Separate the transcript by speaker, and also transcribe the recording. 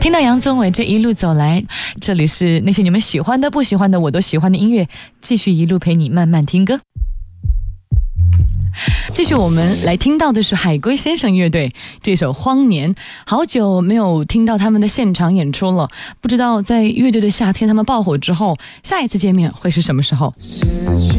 Speaker 1: 听到杨宗纬这一路走来，这里是那些你们喜欢的不喜欢的我都喜欢的音乐，继续一路陪你慢慢听歌。继续我们来听到的是海龟先生乐队这首《荒年》，好久没有听到他们的现场演出了，不知道在乐队的夏天他们爆火之后，下一次见面会是什么时候。